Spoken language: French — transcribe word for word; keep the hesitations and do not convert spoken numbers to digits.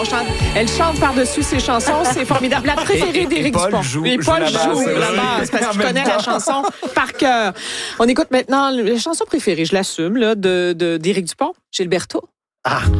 chante- Elle chante par-dessus ses chansons, c'est formidable. La préférée d'Éric Paul Dupont. joue- Et joue Paul la basse, joue oui. la basse, parce En que je même connais la temps. chanson par cœur. On écoute maintenant la chanson préférée, je l'assume, là, de, de, d'Éric Dupont, Gilberto. Ah.